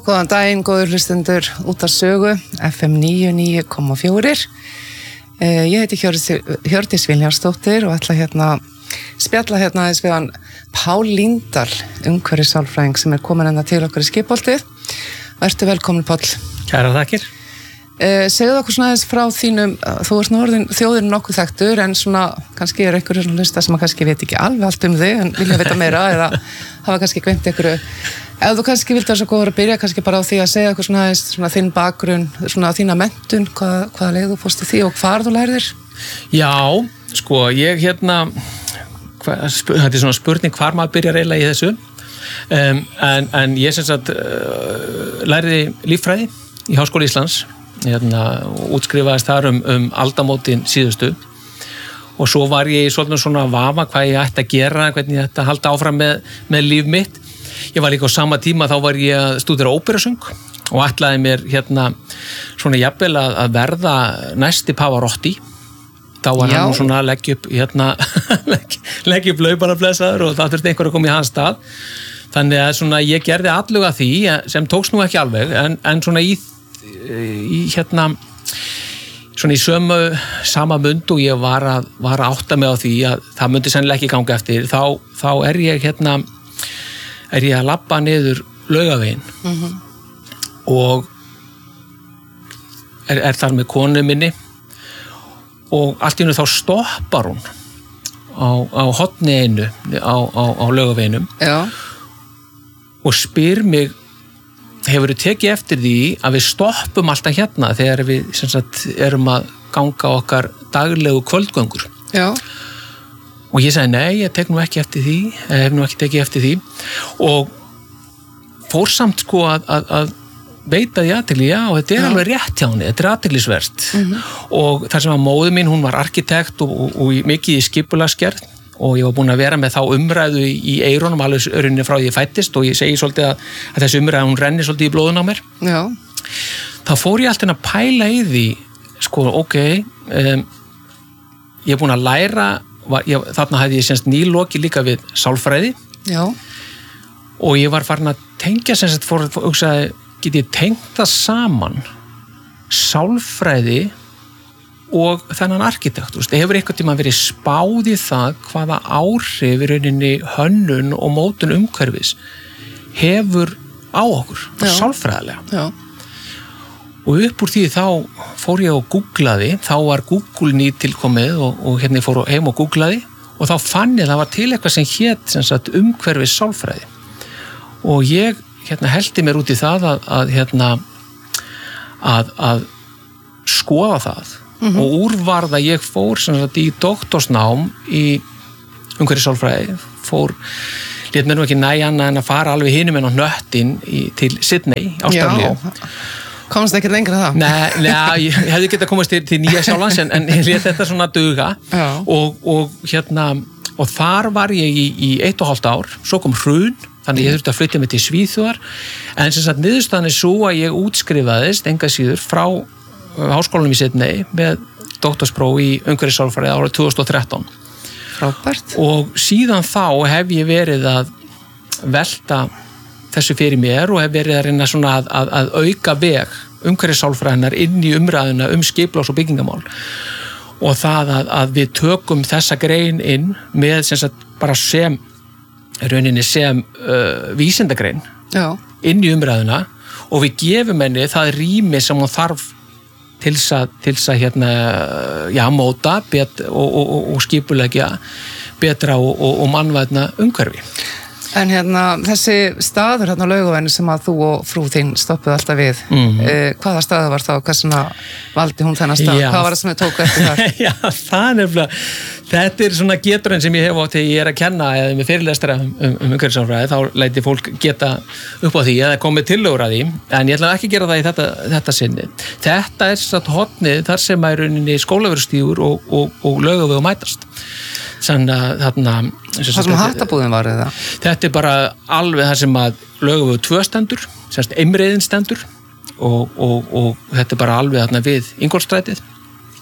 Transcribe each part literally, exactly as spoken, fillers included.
Góðan daginn, góður hlustendur út af sögu, F M níu níu komma fjögur. Eh, ég heiti Hjördís, Hjördís Vilhjálmsdóttir og ætla hérna spjalla hérna aðeins við hann Pál Líndal, umhverfissálfræðing sem er komin hérna til okkur í skipholtið. Vertu velkomin, Páll. Kærar þakkir. Eh, segðu okkur svona aðeins frá þínum, þú ert nú orðin þjóðin nokkuð þekktur, en svona kannski er einhverjum svona hlusta sem að kannski veit ekki alveg allt um þig, en vilja vita meira eða hafa kannski glemt einhverju. Ef þú kannski vilt að svo góður að byrja kannski bara á því að segja okkur svona aðeins svona þinn bakgrunn, svona þína menntun, hvað, hvaða leið þú fórst í því og hvar þú lærðir? Já, sko, ég hérna, hva, þetta er svona spurning hvar maður byrjar eiginlega í þessu, um, en, en ég sem sagt uh, lærði líffræði í Háskóla Íslands, hérna, útskrifaðist þar um, um aldamótin síðustu og svo var ég í svolítið svona vafa hvað ég ætti að gera, hvernig ég ætti að halda áfram með, með líf mitt. Ég var líka á sama tíma, þá var ég að stúdera óperusöng og ætlaði mér hérna svona jafnvel að, að verða næsti Pavarotti. Þá var Já. hann svona að leggja upp hérna, leggja upp laupana blessaður og það þurfti einhver að koma í hans stað. Þannig að svona ég gerði alluga því sem tókst nú ekki alveg, en, en svona í, í hérna svona í sömu sama mund og ég var að, var að átta mig á því að það myndi sennilega ekki ganga eftir, þá, þá er ég hérna er ég að labba niður Laugaveginn mm-hmm. og er, er þar með konu minni og allt í einu þá stoppar hún á, á horni einu á, á, á Laugaveginum Já. og spyr mig hefur þið tekið eftir því að við stoppum alltaf hérna þegar við sem sagt, erum að ganga okkar daglegu kvöldgöngur Já. og ég sagði nei, ég tek nú ekki eftir því ég hef nú ekki tekið eftir því og fór samt sko að, að, að veita því athygli, já, og þetta er já. alveg rétt hjá henni, þetta er athyglisvert mm-hmm. og þar sem að móðir mín, hún var arkitekt og, og, og mikið í skipulagsgerð og ég var búin að vera með þá umræðu í, í eyrunum alveg örinni frá því ég fættist og ég segi svolítið að, að þessi umræðu, hún renni svolítið í blóðun á mér já. þá fór ég alltaf að pæla í því sko, ok um, ég er búin að læra Var, ég, þarna hefði ég semst nýloki líka við sálfræði Já. og ég var farin að tengja semst fór að hugsaði, get ég tengt það saman sálfræði og þennan arkitekt, þú veist, hefur eitthvað tíma verið spáð í það hvaða áhrif í rauninni hönnun og mótun umhverfis hefur á okkur, sálfræðilega Já. og upp úr því þá fór ég og googlaði, þá var Google ný tilkomið og, og hérna ég fór heim og googlaði og þá fann ég það var til eitthvað sem hét sem sagt, umhverfis sálfræði og ég hérna heldi mér út í það að, að hérna að, að skoða það mm-hmm. og úrvarða ég fór sem sagt í doktorsnám í umhverfis sálfræði fór, lét mér nú ekki næja annað en að fara alveg hinum en á hnöttin í, til Sydney, Ástralíu Komst ekki lengra það? Nei, nei ég hefði getað komast til, til Nýja Sjálands en, en ég lét þetta svona duga og, og hérna og þar var ég í, í eitt og hálft ár svo kom hrun, þannig ég þurfti að flytja mig til Svíþjóðar en sem sagt niðurstaðan er svo að ég útskrifaðist enga síður frá háskólanum í Sydney með doktorspróf í umhverfissálfræði árið tvö þúsund og þrettán Frábært og síðan þá hef ég verið að velta þessu fyrir mér og hef verið að reyna svona að, að, að auka veg umhverfissálfræðinnar inn í umræðuna um skipulags- og byggingamál og það að, að við tökum þessa grein inn með sem sagt bara sem rauninni sem uh, vísindagrein Já. inn í umræðuna og við gefum henni það rými sem hún þarf til þess að, til þess að hérna, já, móta bet, og, og, og, og skipulegja betra og, og, og mannvæðna umhverfi. En hérna, þessi staður hérna á Laugaveginum sem að þú og frú þín stoppuð alltaf við, mm-hmm. eh, hvaða staður var það og hvað svona valdi hún þennan stað? Já. Hvað var það sem þið tóku eftir þar? Já, það er nefnilega, þetta er svona geturinn sem ég hef á þegar ég er að kenna eða með fyrirlestra um, um, um umhverfissálfræði, þá læti fólk geta upp á því eða komið tillögur að því, en ég ætla ekki að gera það í þetta, þetta sinni. Þetta er satt hotnið þar sem er rauninni skólaverustígur og, og, og Laugaveg mætast. Þannig að þarna það sem hattabúðin var eða? Þetta er bara alveg það sem að Laugaveg tvö stendur, semst Eimreiðin stendur og, og, og þetta er bara alveg þarna við Ingólfsstrætið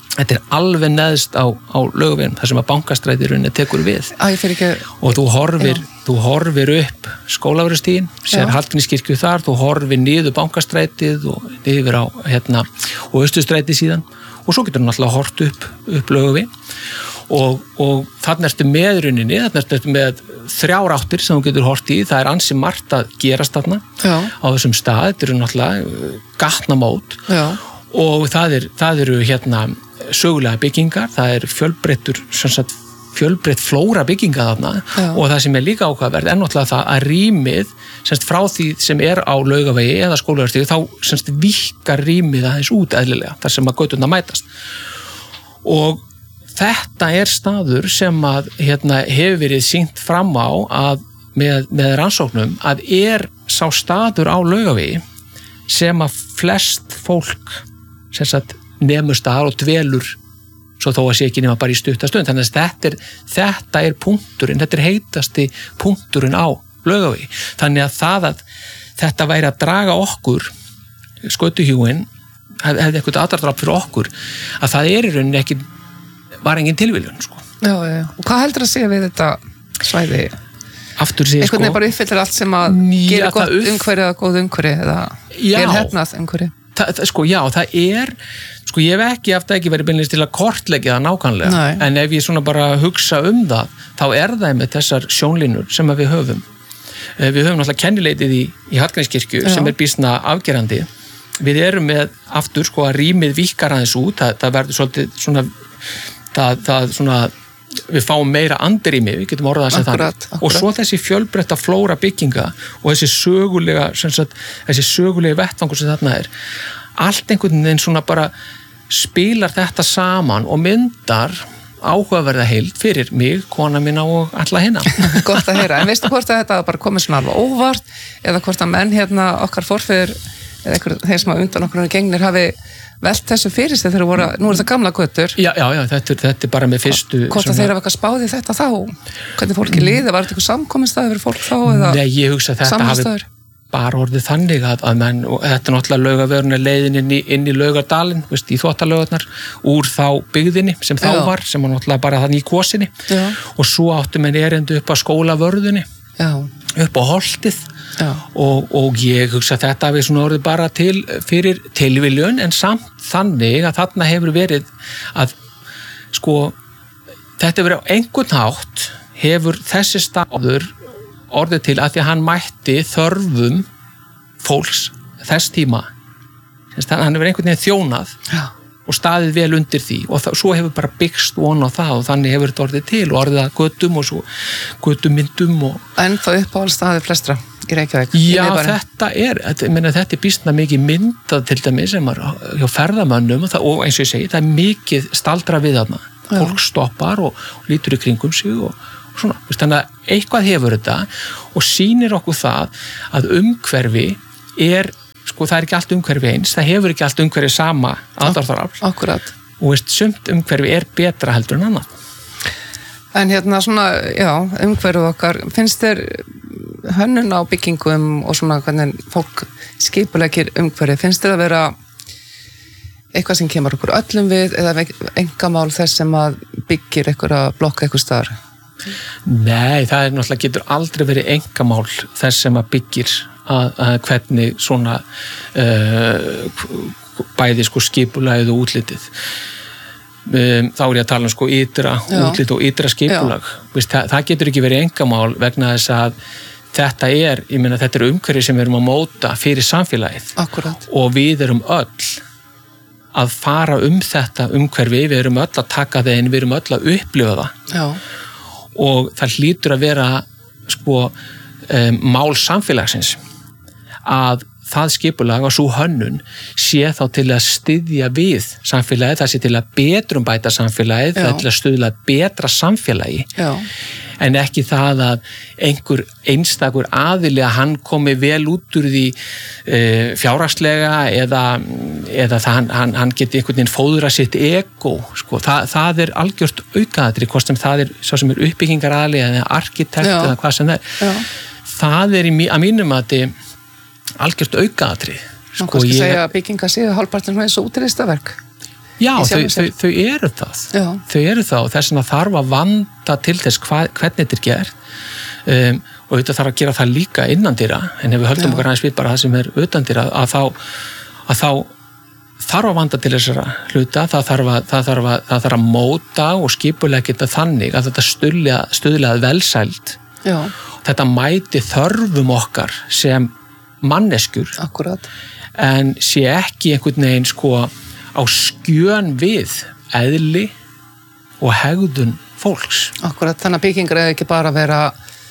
þetta er alveg neðst á, á Laugaveginn, þar sem að bankastrætirunni tekur við. Æ, ég fer ekki... Og þú horfir, þú horfir upp Skólavörðustíginn, sér Hallgrímskirkju þar, þú horfir niður bankastrætið og yfir á, hérna, og Austurstrætið síðan, og svo getur þú náttúrulega hort upp, upp Laugaveginn. Og, og þarna ertu með runninni, þarna ertu með þrjár áttir sem þú getur hort í, það er ansi margt að gerast þarna Já. Á þessum stað, þetta eru náttúrulega gatnamót Já. Og það, er, það eru hérna sögulega byggingar, það er fjölbreyttur, sem sagt, fjölbreytt flóra bygginga þarna Já. Og það sem er líka áhugaverð er náttúrulega það að rýmið, semst frá því sem er á Laugavegi eða Skólavörðustíg, þá semst víkkar rýmið aðeins út eðlilega, þar sem að göturnar mætast. Og þetta er staður sem að hérna, hefur verið sýnt fram á að með, með rannsóknum að er sá staður á Laugavegi sem að flest fólk sem sagt nemur staðar og dvelur svo þó að sé ekki nema bara í stutta stund. Þannig að þetta er, þetta er punkturinn, þetta er heitasti punkturinn á Laugavegi. Þannig að það að þetta væri að draga okkur, skötuhjúin, hefði eitthvað aðdrafdrap fyrir okkur, að það er í rauninni ekki, var engin tilviljun, sko. Já, já, og hvað heldur að segja við þetta svæði? Aftur sé, sko. Einhvern veginn bara uppfyllir allt sem að gera gott upp... umhverju eða góð umhverju eða vel hefnað umhverju. Það, það, sko, já, það er, sko, ég hef ekki haft ekki verið beinlínis til að kortleggja það nákvæmlega, Nei. En ef ég svona bara hugsa um það, þá er það með þessar sjónlínur sem við höfum. Við höfum náttúrulega kennileitið í, í Hallgrímskirkju sem er býsna afgerandi. Við erum með aftur, sko, að rýmið víkkar aðeins út, það, það verður svolítið svona, það, það svona, við fáum meira andirými, við getum orðað sem akkurat, þannig. Og svo þessi fjölbreytta flóra bygginga og þessi sögulega, sem sagt, þessi sögulega vettvangur sem þarna er, allt einhvern veginn svona bara spilar þetta saman og myndar áhugaverða heild fyrir mig, kona mína og alla hinna. Gott að heyra, en veistu hvort að þetta bara komið svona alveg óvart eða hvort að menn hérna okkar forfeður eða einhver þeir sem að undan okkur gengnir hafi velt þessu fyrir sig þegar voru, nú er þetta gamla götur. Já, já, já, þetta, þetta er bara með fyrstu... Hvort að þeir hafa eitthvað spáðið þetta þá? Hvernig fólki liði? Var þetta eitthvað samkominnstæði fyrir fólk þá? Eða Nei, ég hugsa að þetta hafi bara orðið þannig að, að menn, og þetta er náttúrulega Laugavegurinn leiðin inn í, inn í Laugardalinn, veist, í Þvottalaugarnar, úr þá byggðinni sem þá já. Var, sem var náttúrulega bara þannig í Kvosinni, já. Og svo áttu menn erindu upp á Skólavörðunni, já. Upp á Holtið, og, og ég hugsa að þetta hafi svona orðið bara til fyrir tilviljun, en samt þannig að þarna hefur verið að, sko, þetta hefur verið á einhvern hátt, hefur þessi staður orðið til að því að hann mætti þörfum fólks þess tíma. Hann hefur einhvern veginn þjónað Já. Og staðið vel undir því og það, svo hefur bara byggst von á það og þannig hefur þetta orðið til og orðið að götum og svo götumyndum og... En það uppáhald staðið flestra í Reykjavík? Já, þetta er, þetta, meina, þetta er býstna mikið myndað til dæmis sem er hjá ferðamönnum og, það, og eins og ég segi, það er mikið staldra við þarna. Já. Fólk stoppar og, og lítur í kringum sig og svona, þannig að eitthvað hefur þetta og sýnir okkur það að umhverfi er, sko það er ekki allt umhverfi eins, það hefur ekki allt umhverfi sama aðdráttarafl. Akkurat. Og veist, sumt umhverfi er betra heldur en annað. En hérna svona, já, umhverfi okkar, finnst þér hönnun á byggingum og svona hvernig fólk skipulegir umhverfi, finnst þér að vera eitthvað sem kemur okkur öllum við eða engamál þess sem að byggir eitthvað blokka eitthvað staðar? Nei, það er náttúrulega getur aldrei verið engamál þess sem að byggir að, að hvernig svona uh, bæði sko skipulagið og útlitið. Um, þá er ég að tala um sko ytra útlit og ytra skipulag. Vist, það, það getur ekki verið engamál vegna þess að þetta er, ég meina þetta er umhverfi sem við erum að móta fyrir samfélagið. Akkurat. Og við erum öll að fara um þetta umhverfi, við erum öll að taka það inn, við erum öll að upplifa það. Já. Og það hlýtur að vera sko um, mál samfélagsins að það skipulag og svo hönnun sé þá til að styðja við samfélagið, það sé til að betrumbæta samfélagið, Já. Það er til að stuðla betra samfélagi. Já. En ekki það að einhver einstakur aðili að hann komi vel út úr því e, fjárhagslega eða, eða það, hann, hann geti einhvern veginn fóðra sitt ego, sko, það, það er algjört aukaðatri, hvort sem það er svo sem er uppbyggingar aðili eða arkitekt Já. Eða hvað sem það er. Já. Það er í, að mínum að þetta algjört aukaðatri. Sko, Má kannski ég... segja að byggingar séu hálfpartin eins og útilistaverk? Já, þau, þau, þau eru það. Já. Þau eru það og þess vegna þarf að vanda til þess hva, hvernig þetta er gert um, og þetta þarf að gera það líka innandýra en ef við höldum Já. Okkar aðeins við bara það sem er utandýra að þá, að þá þarf að vanda til þessara hluta, það þarf að, það þarf að, það þarf að móta og skipulega geta þannig að þetta stuðlega, stuðlega velsæld. Já. Þetta mæti þörfum okkar sem manneskjur. Akkurat. En sé ekki einhvern veginn sko á skjön við eðli og hegðun fólks. Akkurat, þannig að byggingar er ekki bara að vera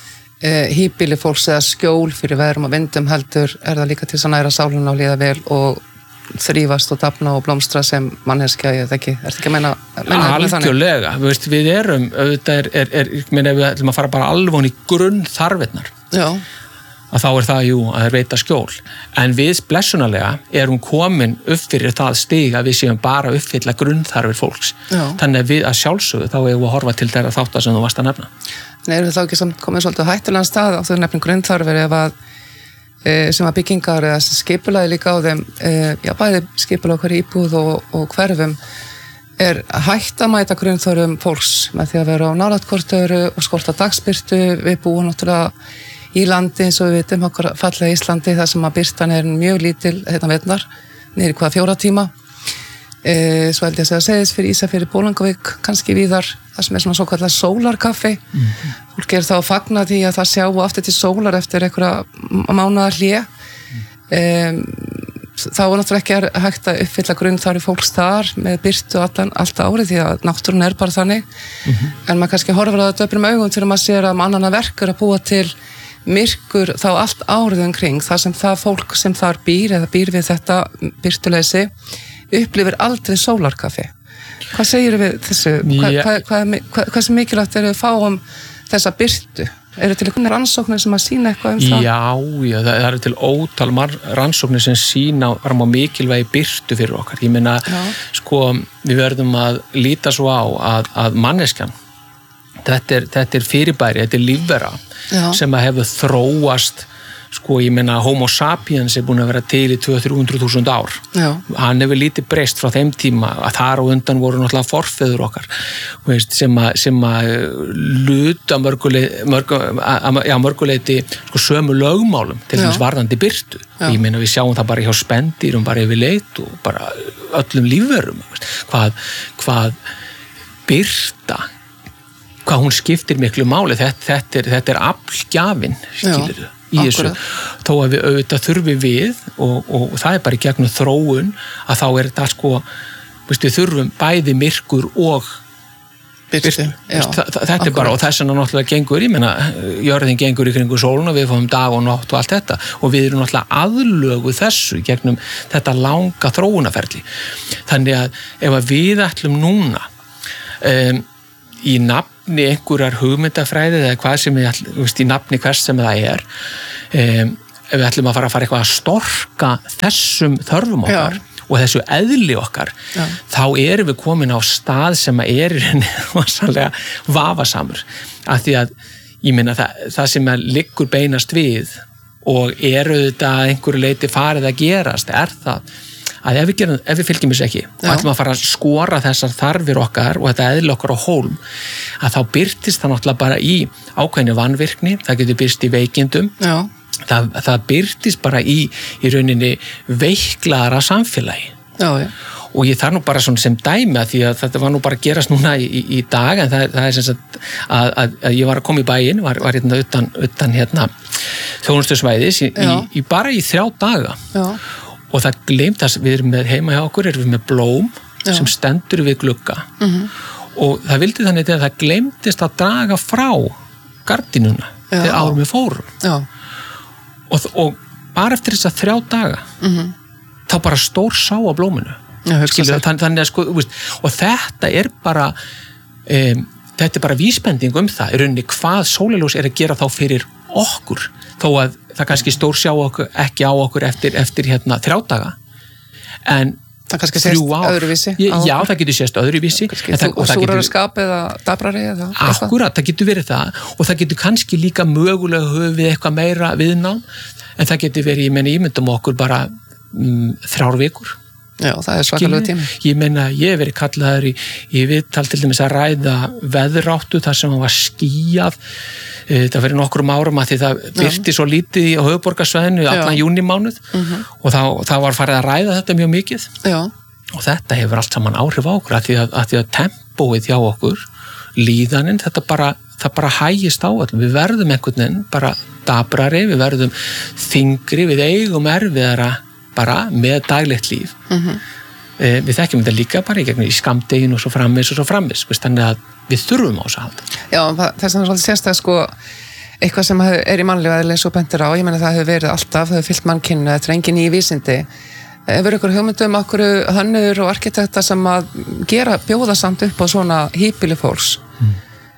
e, híbýli fólks eða skjól fyrir veðrum og vindum heldur er það líka til að næra sáluna og líða vel og þrýfast og dafna og blómstra sem manneskja, ég veit ekki, er þetta ekki að meina, meina algjörlega, við, veist, við erum auðvitað er, er, er, ég meina við ætlum að fara bara alveg í grunn þarfirnar. Já. Að þá er það, jú, að það er veita skjól. En við blessunarlega erum komin upp fyrir það stig að við séum bara uppfylla grunnþarfir fólks. Já. Þannig að við að sjálfsögðu þá erum við að horfa til þeirra þáttar sem þú varst að nefna. Nei, erum við þá ekki samt komin svolítið hættulegan stað á þau nefnum grunnþarfir ef að e, sem að byggingar eða skipulagi líka á þeim, e, já, bæði skipulagi okkar íbúð og, og hverfum er hægt að mæta grunnþörfum fólks með því að vera á nálægt hvort öðru og skorta dagsbirtu. Við búum náttúrulega í landi eins og við vitum okkur fallega Íslandi þar sem að birtan er mjög lítil hérna veitnar, niður í hvaða fjóra tíma e, svo held ég að segja segðis fyrir Ísafirði, Bólangavík, kannski víðar það sem er svona svo kallar sólarkaffi mm-hmm. fólk er þá að fagna því að það sjáu aftur til sólar eftir einhverja mánaðar hlé e, þá er náttúrulega ekki hægt að uppfylla grunnþarfir fólks þar með birtu allan, allt árið því að náttúrun er bara þannig mm-hmm. en maður kannski horfir á það döprum augum til að maður sér að mannanna verk er að búa til myrkur þá allt árið umkring þar sem það fólk sem þar býr eða býr við þetta birtuleysi upplifir aldrei sólarkaffi. Hvað segir við þessu? Hva, yeah. hvað, hvað, hvað, hvað sem mikilvægt er að fá um þessa birtu? Eru til einhvernig rannsóknir sem að sína eitthvað um það? Já, já, það eru til ótal rannsóknir sem sína fram á mikilvægi birtu fyrir okkar. Ég meina, já. Sko, við verðum að líta svo á að, að manneskjan Þetta er, þetta er fyrirbæri, þetta er lífvera Já. Sem að hefur þróast, sko ég meina Homo sapiens er búin að vera til í tvö til þrjú hundruð þúsund ár. Já. Hann hefur lítið breyst frá þeim tíma að þar og undan voru náttúrulega forfeður okkar veist, sem að, sem að luta mörguleiti, mörgu, já, mörguleiti sko, sömu lögmálum til þess varðandi birtu. Já. Ég meina við sjáum það bara hjá spendýrum, bara yfir leit og bara öllum lífverum. Hvað, hvað birta hvað hún skiptir miklu máli, þetta, þetta er, þetta er aflgjafinn, skilur þau, í þessu, þó að við auðvitað þurfi við og, og, og það er bara í gegnum þróun að þá er þetta sko, veist, við þurfum bæði myrkur og byrstu, þetta er bara, og þess vegna náttúrulega gengur, ég meina, jörðin gengur í kringu sóluna, við fáum dag og nótt og allt þetta og við erum náttúrulega aðlögu þessu gegnum þetta langa þróunaferli. Þannig að ef að við ætlum núna um, í nafni einhverjar hugmyndafræði eða hvað sem við, veist, í nafni hvers sem það er um, ef við ætlum að fara að fara eitthvað að storka þessum þörfum okkar Já. Og þessu eðli okkar Já. Þá erum við komin á stað sem er rosalega vafasamur af því að ég meina það, það sem liggur beinast við og eru þetta einhverju leiti farið að gerast er það að ef við, gerum, ef við fylgjum þessu ekki og ætlum að fara að skora þessar þarfir okkar og þetta eðli okkar á hólm að þá birtist það náttúrulega bara í ákveðinu vanvirkni, það getur birst í veikindum það, það birtist bara í, í rauninni veiklaðara samfélagi já, já. Og ég þarf nú bara svona sem dæmi að því að þetta var nú bara að gerast núna í, í, í dag en það, það er sem sagt að, að, að ég var að koma í bæinn, var, var hérna utan, utan hérna þjónustusvæðis í, í, í bara í þrjá daga já. Og það gleymd að við erum með heima hjá okkur, erum við með blóm Já. Sem stendur við glugga mm-hmm. og það vildi þannig til að það gleymdist að draga frá gardínuna þegar árum við fórum og, og bara eftir þess að þrjá daga mm-hmm. þá bara stór sá á blóminu Já, Skilur, þann, þannig að sko veist, og þetta er bara um, þetta er bara vísbending um það í rauninni hvað sólarljós er að gera þá fyrir okkur þó að það kannski stór sjá okkur, ekki á okkur eftir, eftir hérna þrjá daga en það kannski sést öðruvísi já, já það getur sést öðruvísi og súrara skap eða dabrari eða akkurat, það getur verið það og það getur kannski líka mögulega höfum við eitthvað meira viðnám en það getur verið, ég menn ímyndum okkur bara um, þrjár vikur Já, það er svakalega tími. Ég meina, ég hef verið kallaður í, í viðtal til dæmis að ræða veðráttu þar sem hann var skýjað það fyrir nokkrum árum að því það virti svo lítið á höfuðborgarsvæðinu allan júnímánuð uh-huh. og þá, þá var farið að ræða þetta mjög mikið Já. Og þetta hefur allt saman áhrif á okkur að því að, að, því að tempóið hjá okkur, líðaninn, þetta bara, það bara hægist á öllum. Við verðum einhvern veginn bara dabrari, við verðum þyngri, við eigum erfiðara bara með daglegt líf. Uh-huh. Eh, við þekkjum þetta líka bara í gegnum í skammdegin og svo frammis og svo frammis, þannig að við þurfum á þess að halda. Já, þess að það er svolítið sérstæð sko, eitthvað sem er í mannlegu eðli eins og bentir á, ég meina það hefur verið alltaf, það hefur fyllt mannkynnu, þetta er engin ný vísindi. Hefur ykkur hugmyndum okkur hönnuður og arkitekta sem að gera bjóða samt upp á svona híbýli fólks? Mm.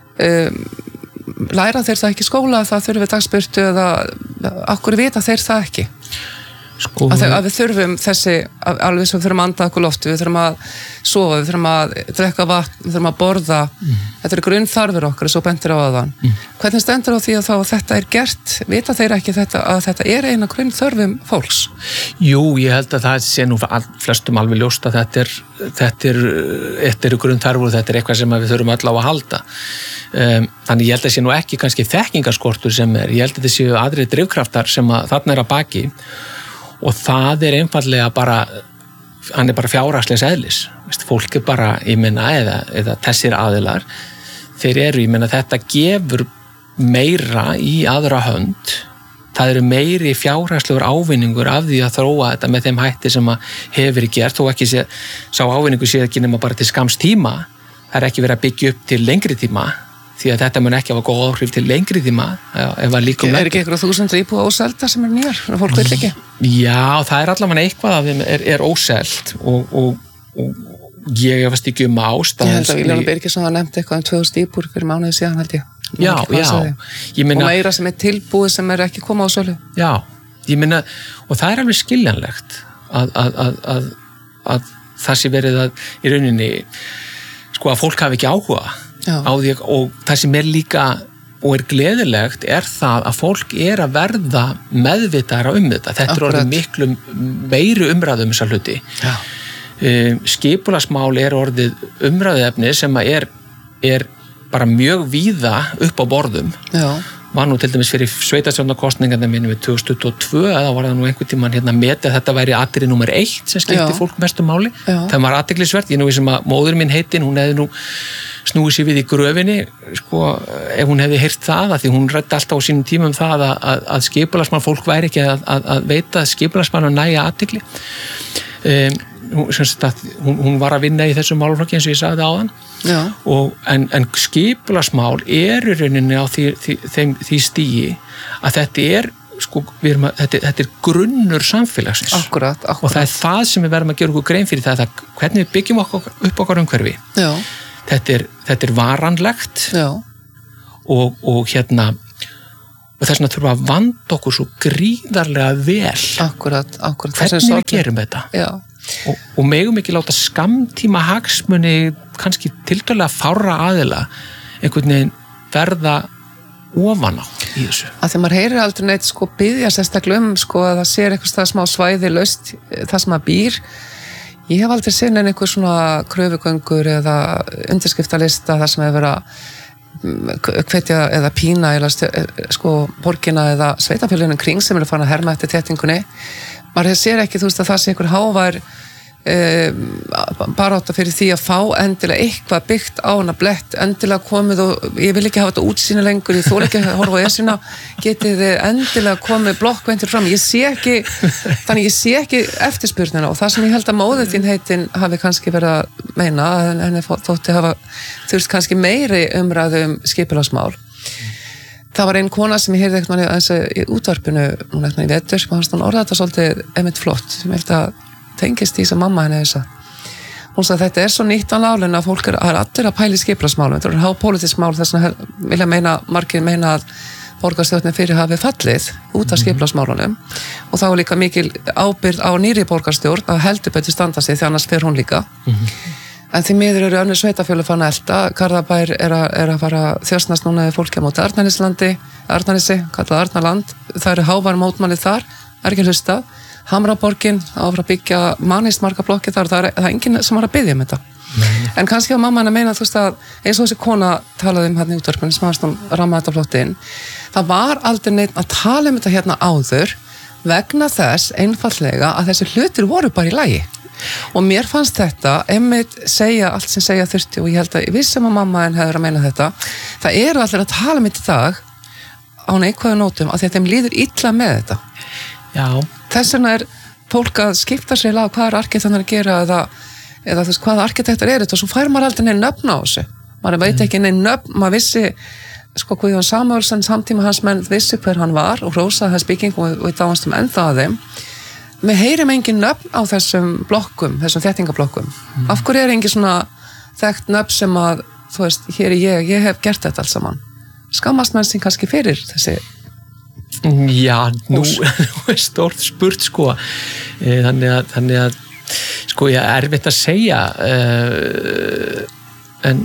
Um, læra þeir það ekki í skóla, það þurfum við dagspyrtu eða okkur vita þeir það ekki? Sko, að, að við þurfum þessi, alveg sem við þurfum að anda okkur loftu, við þurfum að sofa, við þurfum að drekka vatn, við þurfum að borða, mm. þetta er grunnþarfir okkar, svo bentir á aðan. Mm. Hvernig stendur á því að þá að þetta er gert, vita þeir ekki þetta, að þetta er eina grunnþörfum fólks? Jú, ég held að það sé nú flestum alveg ljóst að þetta er, þetta er, þetta er grunnþarfur og þetta er eitthvað sem við þurfum öll á að halda. Um, þannig ég held að sé nú ekki kannski þekkingarskortur sem er, ég held að þetta séu aðrir drifkraftar sem að þarna er að baki. Og það er einfallega bara, hann er bara fjárhagslegs eðlis. Fólk er bara, ég meina, eða, eða þessir aðilar, þeir eru, ég meina, þetta gefur meira í aðra hönd. Það eru meiri fjárhagslegur ávinningur af því að þróa þetta með þeim hætti sem að hefur verið gert, þó ekki sé, sá ávinningur sé ekki nema bara til skamms tíma. Það er ekki verið að byggja upp til lengri tíma. Því að þetta mun ekki hafa góð áhrif til lengri tíma ef að líkum er ekki eitthvað þúsund íbúða óselda sem er nýjar og fólk vil ekki? Já, það er allavega eitthvað að þeim er, er óselt og, og, og ég hefast ekki um ástæðans. Ég held að Viljóna Birgisson hafa nefnt eitthvað um tvö þúsund íbúðir fyrir mánuði síðan held ég. Já, já. Ég meina, og meira sem er tilbúið sem er ekki koma á sölu. Já, ég meina, og það er alveg skiljanlegt að, að, að, að, að það sé verið að í rauninni sko að fólk hafi ekki áhuga Já. Á því og það sem er líka og er gleðilegt er það að fólk er að verða meðvitaðra um þetta. Þetta er orðið miklu meiri umræðu um þessa hluti. Um, skipulagsmál er orðið umræðuefni sem er, er bara mjög víða upp á borðum. Já. Var nú til dæmis fyrir sveitarstjórnarkosningarnar minnum við tvö þúsund tuttugu og tvö eða var það nú einhvern tímann hérna metið að þetta væri atriði númer eitt sem skipti fólk mestu máli. Já. Það var athyglisvert. Ég nú sem að móður mín heitin, hún hefði nú snúið sér við í gröfinni sko, ef hún hefði heyrt það að því hún ræddi alltaf á sínum tímum það að, að, að skipulagsmann fólk væri ekki að, að, að veita skipulagsmann að næja athygli um, hún, að, hún, hún var að vinna í þessum málaflokki eins og ég sagði áðan og, en, en skipulagsmál er í rauninni á því, því, þeim, því stíi að þetta er sko, við erum að, þetta, þetta er grunnur samfélagsins akkurat, akkurat. Og það er það sem við verðum að gera okkur grein fyrir það, það hvernig við byggjum okkur, upp okkar umhverfi Já. Þetta er, þetta er varanlegt og, og hérna og þess vegna þurfum að vanda okkur svo gríðarlega vel akkurat, akkurat. Hvernig við gerum þetta og, og megum ekki láta skammtíma hagsmuni kannski tiltölulega fárra aðila einhvern veginn verða ofan á í þessu að þegar maður heyrir aldrei neitt sko biðja sérstaklega um sko að það sér eitthvað smá svæði laust það sem maður býr. Ég hef aldrei séð neina einhver svona kröfugöngur eða undirskriftalista þar sem hefur verið að hvetja eða pína eða sko borgina eða sveitafélögin kring sem eru farin að herma eftir þéttingunni. Maður sér ekki þú veist að það sé einhver hávær e, barátta fyrir því að fá endilega eitthvað byggt á hana blett, endilega komið og ég vil ekki hafa þetta útsýni lengur, ég þól ekki að horfa á esina, getið þið endilega komið blokkventur fram, ég sé ekki þannig ég sé ekki eftirspurnina og það sem ég held að móðið þín heitin hafi kannski verið að meina, en henni þótti hafa þurft kannski meiri umræðu um skipulagsmál. Það var einn kona sem ég heyrði eitthvað eins í útvarpinu, hún eitthvað í vetur, sem hann orðaði þetta svolítið einmitt flott, sem ég held að tengist því sem mamma henni þess að hún sagði að þetta er svo nýtt á nálinn að fólk er, er allir að pæla í skipulagsmálum, þetta er hápólitísk mál þess að vilja meina, margir meina að borgarstjórnin fyrir hafi fallið út af skipulagsmálunum og þá er líka mikil ábyrgð á nýri borgarstjórn að heldur betur standa sig því annars fer hún líka mm-hmm. En því miður eru önnur sveitafélög fann að elda, Garðabær er að, er að fara þjósnast núna við fólki á móti Arnarneslandi, Arnarnesi, kallað Arnarland, það eru hávar mótmælið þar, er ekki hlusta, Hamraborgin á að byggja mannist marga blokki þar, það er, það er enginn sem var að biðja um þetta. Nei. En kannski á mamma hann að meina þú veist að eins og þessi kona talaði um hérna í útvarpinu sem hafði ramma þetta flott inn, það var aldrei neitt að tala um þetta hérna áður vegna þess einfallega að þessi hlutir voru bara í lagi. Og mér fannst þetta, einmitt segja allt sem segja þurfti og ég held að ég vissum að mamma en hefur að meina þetta, það eru allir að tala um þetta í dag á neikvæðu nótum að þeim líður illa með þetta. Já. Þess vegna er fólk að skipta sér á hvað er arkitektarnir að gera eða, eða þú veist hvaða arkitektar er þetta og svo fær maður aldrei neinn nöfn á þessu. Maður veit ekki neinn nöfn, maður vissi sko Guðjón Samúelsson samtíma hans menn vissi hver hann var og hrósaði þess bygging og við dáanstum ennþá að þeim. Við heyrim engin nöfn á þessum blokkum, þessum þéttingablokkum. Mm. Af hverju er engin svona þekkt nöfn sem að, þú veist, hér er ég, ég hef gert þetta alls saman. Skammast menn sem kannski fyrir þessi Já, nú, nú er stórt spurt sko. Þannig að, þannig að sko ég er erfitt að segja uh, en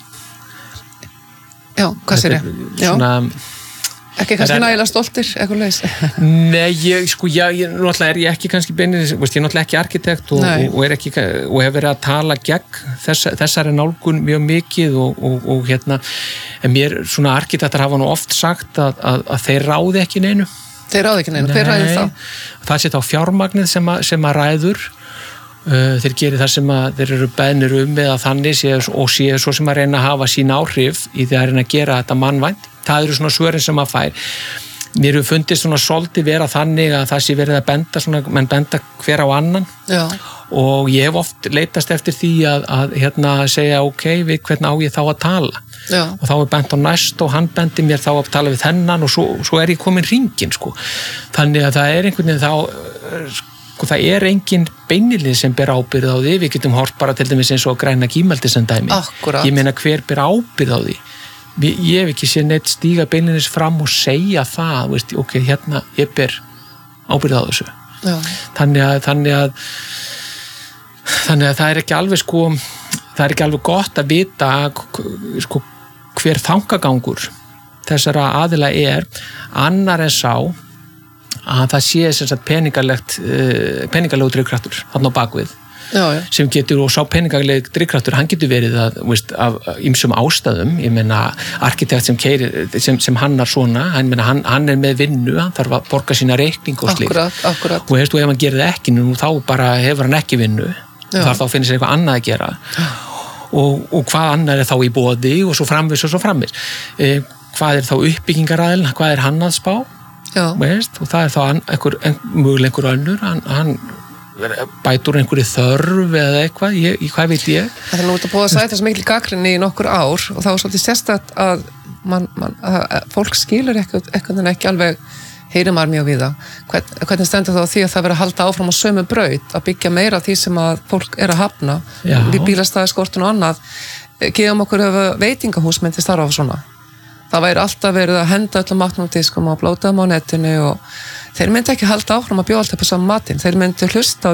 Já, hvað sér ég? Svona Ekki kannski nægilega stoltir, eitthvað leys? Nei, ég, sko, já, ég, náttúrulega er ég ekki kannski beinir, veist, ég er náttúrulega ekki arkitekt og, og, og er ekki, og hef verið að tala gegn þess, þessari nálgun mjög mikið og, og, og hérna, en mér, svona arkitektar hafa nú oft sagt að, að, að þeir ráði ekki neinu. Þeir ráði ekki neinu, hver ræður það? Það sé þá fjármagnið sem að, sem að ræður, uh, þeir gerir það sem að þeir eru beðnir um eða þannig sé, og séu svo sem að reyna að hafa sín áhrif í því að reyna að gera þetta mannvænt. Það eru svona svörin sem maður fær. Mér hefur fundist svona svolítið vera þannig að það sé verið að benda svona, menn benda hver á annan. Já. Og ég hef oft leitast eftir því að, að hérna segja ok, við hvernig á ég þá að tala. Já. Og þá er bent á næst og hann bendi mér þá að tala við þennan og svo, svo er ég komin hringinn sko. Þannig að það er einhvern veginn þá, sko það er engin beinilið sem ber ábyrgð á því. Við getum hort bara til dæmis eins og græna gímaldi sem dæmi. Akkurat. Ég meina hver ber ábyrgð á því. Ég hef ekki séð neitt stíga beinlinis fram og segja það, veist, ok, hérna, ég ber ábyrgð á þessu. Já. Þannig að, þannig að, þannig að það er ekki alveg, sko, það er ekki alveg gott að vita, sko, hver þangagangur þessara aðila er, annar en sá að það sé sem sagt peningalegt, peningalegu drifkraftur þarna á bakvið. Já, já. Sem getur, og sá peningaleg drifkraftur, hann getur verið að, veist, af ýmsum ástæðum, ég meina arkitekt sem keyrir, sem, sem hannar svona, hann, meina, hann, hann er með vinnu, hann þarf að borga sína reikning og slíkt. Akkurat, akkurat. Og veist, og ef hann gerir það ekki, nú þá bara hefur hann ekki vinnu, þarf þá að finna sér eitthvað annað að gera. Og, og hvað annar er þá í boði og svo framvis og svo framvis. Eh, hvað er þá uppbyggingaraðil, hvað er hann að spá? Já. Veist, og það er þá einhver, möguleg einhver önnur, hann, hann bætur einhverju þörf eða eitthvað, ég, hvað veit ég? Það er nú að búið að sæta svo mikil gagnrýni í nokkur ár og það var svolítið sérstakt að, man, man, að fólk skilur eitthvað, eitthvað ekki alveg, heyrir maður mjög við það. Hvern, hvernig stendur þá því að það verið að halda áfram á sömu braut, að byggja meira því sem að fólk er að hafna, bílastæði, skortun og annað, gefum okkur veitingahús myndi starfa á svona. Það væri alltaf verið að henda öllum matnum á diskum og blótaðum á netinu og þeir myndi ekki halda áfram að bjóða alltaf på saman matinn, þeir myndi hlusta